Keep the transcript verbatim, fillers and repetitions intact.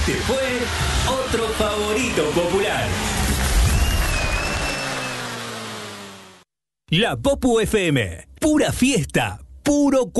Este fue otro favorito popular. La Popu F M, pura fiesta, puro